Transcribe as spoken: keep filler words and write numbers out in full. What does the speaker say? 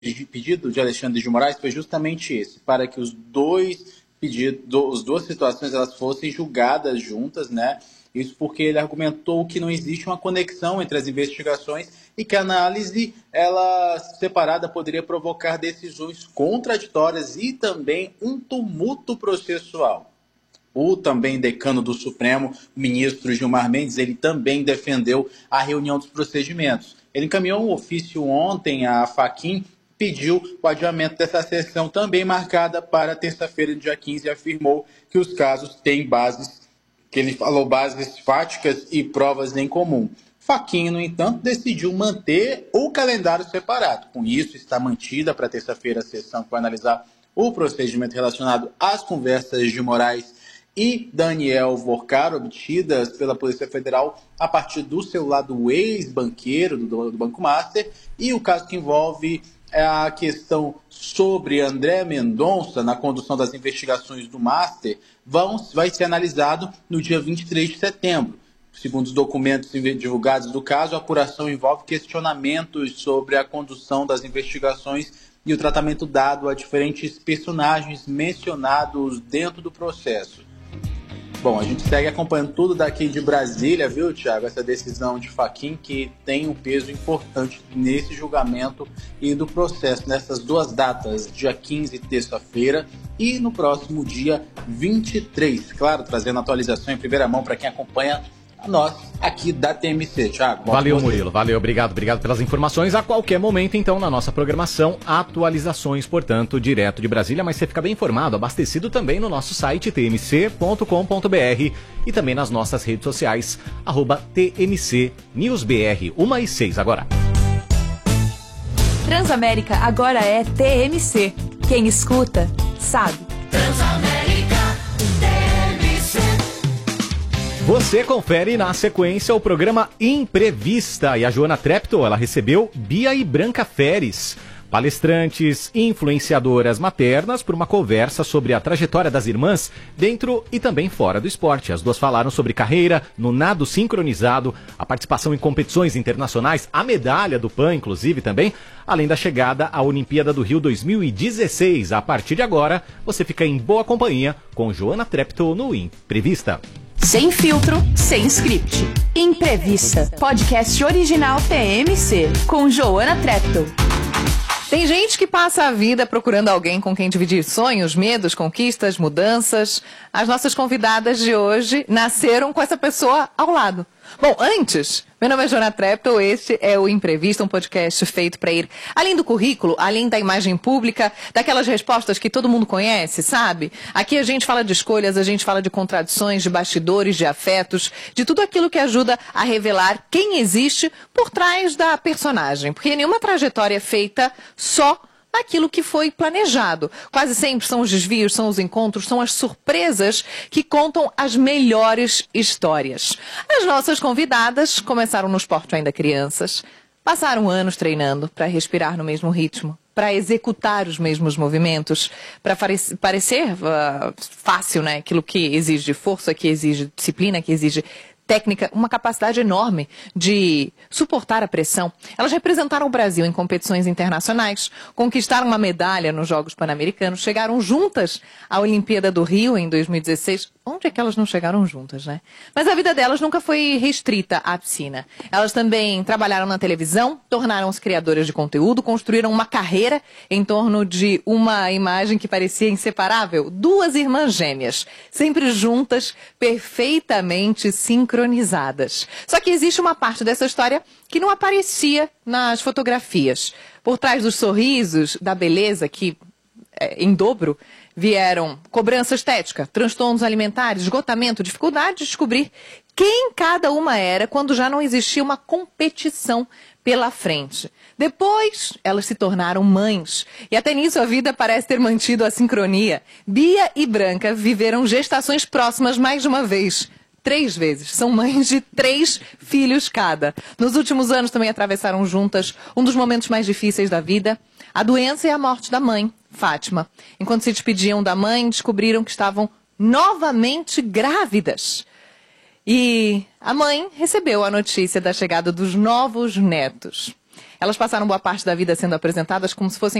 pedido de Alexandre de Moraes foi justamente esse, para que os dois pedidos, as duas situações elas fossem julgadas juntas, né? Isso porque ele argumentou que não existe uma conexão entre as investigações e que a análise ela separada poderia provocar decisões contraditórias e também um tumulto processual. O também decano do Supremo, o ministro Gilmar Mendes, ele também defendeu a reunião dos procedimentos. Ele encaminhou um ofício ontem à Fachin, pediu o adiamento dessa sessão, também marcada para terça-feira, dia quinze, e afirmou que os casos têm bases, que ele falou bases fáticas e provas em comum. Fachin, no entanto, decidiu manter o calendário separado. Com isso, está mantida para terça-feira a sessão que vai analisar o procedimento relacionado às conversas de Moraes e Daniel Vorcar, obtidas pela Polícia Federal a partir do celular do ex-banqueiro do, do Banco Master, e o caso que envolve a questão sobre André Mendonça na condução das investigações do Master vão, vai ser analisado no dia vinte e três de setembro. Segundo os documentos divulgados do caso, a apuração envolve questionamentos sobre a condução das investigações e o tratamento dado a diferentes personagens mencionados dentro do processo. Bom, a gente segue acompanhando tudo daqui de Brasília, viu, Thiago? Essa decisão de Fachin que tem um peso importante nesse julgamento e do processo, nessas duas datas, dia quinze, terça-feira, e no próximo dia vinte e três. Claro, trazendo atualização em primeira mão para quem acompanha a nós aqui da T M C, Thiago. Valeu, Murilo. Valeu, obrigado, obrigado pelas informações. A qualquer momento, então, na nossa programação, atualizações, portanto, direto de Brasília, mas você fica bem informado, abastecido também no nosso site t m c ponto com ponto b r e também nas nossas redes sociais, arroba T M C News B R. Uma e seis agora. Transamérica agora é T M C. Quem escuta, sabe. Transamérica. Você confere na sequência o programa Imprevista e a Joana Treptow, ela recebeu Bia e Branca Feres, palestrantes e influenciadoras maternas, por uma conversa sobre a trajetória das irmãs dentro e também fora do esporte. As duas falaram sobre carreira no nado sincronizado, a participação em competições internacionais, a medalha do P A N, inclusive, também, além da chegada à Olimpíada do Rio dois mil e dezesseis. A partir de agora, você fica em boa companhia com Joana Treptow no Imprevista. Sem filtro, sem script. Imprevista, podcast original T M C, com Joana Treptow. Tem gente que passa a vida procurando alguém com quem dividir sonhos, medos, conquistas, mudanças. As nossas convidadas de hoje nasceram com essa pessoa ao lado. Bom, antes, meu nome é Joana Treptow, este é o Imprevista, um podcast feito para ir além do currículo, além da imagem pública, daquelas respostas que todo mundo conhece, sabe? Aqui a gente fala de escolhas, a gente fala de contradições, de bastidores, de afetos, de tudo aquilo que ajuda a revelar quem existe por trás da personagem. Porque nenhuma trajetória é feita só aquilo que foi planejado. Quase sempre são os desvios, são os encontros, são as surpresas que contam as melhores histórias. As nossas convidadas começaram no esporte ainda crianças, passaram anos treinando para respirar no mesmo ritmo, para executar os mesmos movimentos, para parecer uh, fácil, né? Aquilo que exige força, que exige disciplina, que exige técnica, uma capacidade enorme de suportar a pressão. Elas representaram o Brasil em competições internacionais, conquistaram uma medalha nos Jogos Pan-Americanos, chegaram juntas à Olimpíada do Rio em dois mil e dezesseis. Onde é que elas não chegaram juntas, né? Mas a vida delas nunca foi restrita à piscina. Elas também trabalharam na televisão, tornaram-se criadoras de conteúdo, construíram uma carreira em torno de uma imagem que parecia inseparável. Duas irmãs gêmeas, sempre juntas, perfeitamente sincronizadas. Só que existe uma parte dessa história que não aparecia nas fotografias. Por trás dos sorrisos, da beleza que é, em dobro, vieram cobrança estética, transtornos alimentares, esgotamento, dificuldade de descobrir quem cada uma era quando já não existia uma competição pela frente. Depois, elas se tornaram mães. E até nisso a vida parece ter mantido a sincronia. Bia e Branca viveram gestações próximas mais de uma vez. Três vezes. São mães de três filhos cada. Nos últimos anos também atravessaram juntas um dos momentos mais difíceis da vida, a doença e a morte da mãe, Fátima. Enquanto se despediam da mãe, descobriram que estavam novamente grávidas. E a mãe recebeu a notícia da chegada dos novos netos. Elas passaram boa parte da vida sendo apresentadas como se fossem